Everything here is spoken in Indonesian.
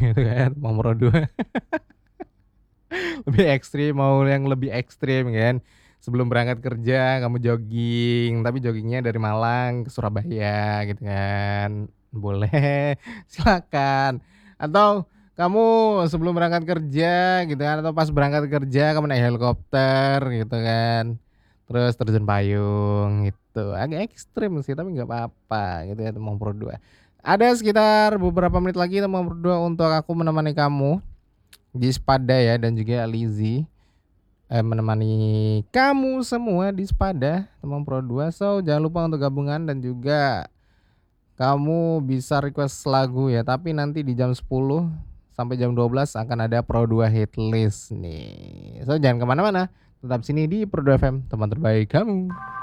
gitu kan, mau Pro 2 lebih ekstrim, mau yang lebih ekstrim kan. Sebelum berangkat kerja kamu jogging, tapi joggingnya dari Malang ke Surabaya gitu kan. Boleh, silakan. Atau kamu sebelum berangkat kerja gitu kan, atau pas berangkat kerja kamu naik helikopter gitu kan. Terus terjun payung gitu, agak ekstrim sih tapi nggak apa-apa gitu ya teman berdua. Ada sekitar beberapa menit lagi teman berdua untuk aku menemani kamu di Spada ya dan juga Lizzy, menemani kamu semua di Spada teman Pro 2. So jangan lupa untuk gabungan dan juga kamu bisa request lagu ya, tapi nanti di jam 10 sampai jam 12 akan ada Pro 2 hit list nih. So jangan kemana mana tetap sini di Pro 2 FM, teman terbaik kamu.